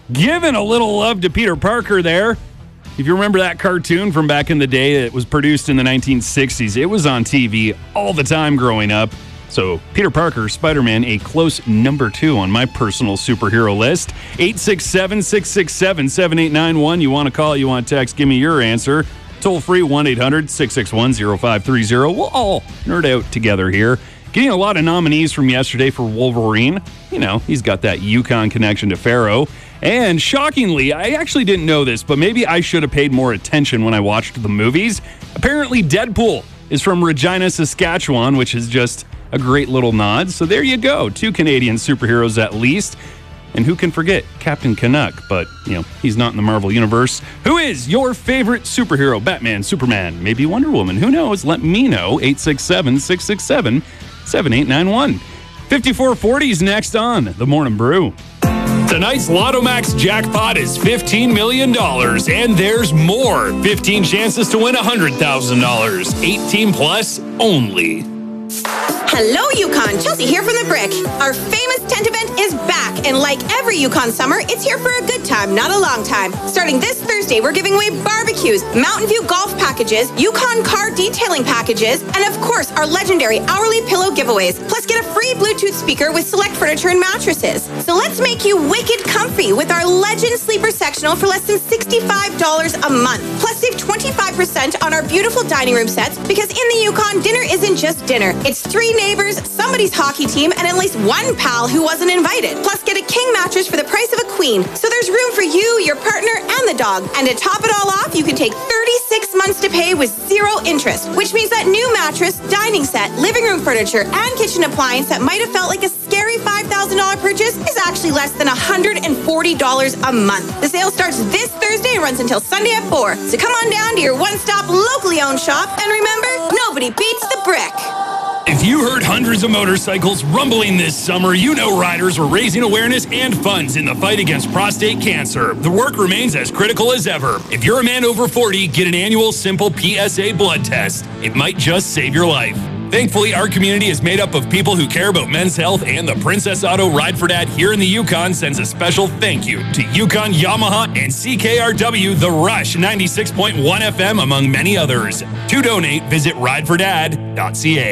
Giving a little love to Peter Parker there. If you remember that cartoon from back in the day, it was produced in the 1960s. It was on TV all the time growing up. So Peter Parker, Spider-Man, a close number 2 on my personal superhero list. 867-667-7891. You want to call, you want to text, give me your answer. Toll free 1-800-661-0530. We'll all nerd out together here. Getting a lot of nominees from yesterday for Wolverine. You know, he's got that Yukon connection to Pharaoh. And shockingly, I actually didn't know this, but maybe I should have paid more attention when I watched the movies. Apparently, Deadpool is from Regina, Saskatchewan, which is just a great little nod. So there you go. 2 Canadian superheroes at least. And who can forget Captain Canuck? But, you know, he's not in the Marvel Universe. Who is your favorite superhero? Batman, Superman, maybe Wonder Woman. Who knows? Let me know. 867-667-7891. 5440 is next on The Morning Brew. Tonight's Lotto Max jackpot is $15 million, and there's more. 15 chances to win $100,000. 18 plus only. Hello, Yukon. Chelsea here from The Brick. Our famous tent event is back, and like every Yukon summer, it's here for a good time, not a long time. Starting this Thursday, we're giving away barbecues, Mountain View golf packages, Yukon car detailing packages, and of course, our legendary hourly pillow giveaways. Plus, get a free Bluetooth speaker with select furniture and mattresses. So let's make you wicked comfy with our Legend Sleeper Sectional for less than $65 a month. Plus, save 25% on our beautiful dining room sets, because in the Yukon, dinner isn't just dinner. It's 3 neighbors, somebody's hockey team, and at least 1 pal who wasn't invited. Plus, get a king mattress for the price of a queen. So there's room for you, your partner, and the dog. And to top it all off, you can take 36 months to pay with 0 interest, which means that new mattress, dining set, living room furniture, and kitchen appliance that might have felt like a scary $5,000 purchase is actually less than $140 a month. The sale starts this Thursday and runs until Sunday at 4. So come on down to your one-stop locally owned shop, and remember, nobody beats The Brick. If you heard hundreds of motorcycles rumbling this summer, you know riders were raising awareness and funds in the fight against prostate cancer. The work remains as critical as ever. If you're a man over 40, get an annual simple PSA blood test. It might just save your life. Thankfully, our community is made up of people who care about men's health, and the Princess Auto Ride for Dad here in the Yukon sends a special thank you to Yukon, Yamaha, and CKRW, The Rush 96.1 FM, among many others. To donate, visit ridefordad.ca.